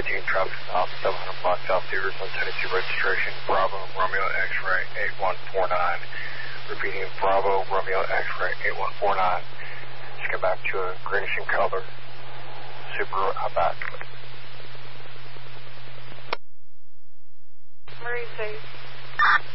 17 traffic stop, 700 block South Theaters on Tennessee registration, Bravo, Romeo X-ray 8149. Repeating, Bravo, Romeo X-ray 8149. Just get back to a greenish in color. Subaru Outback. Marine safe.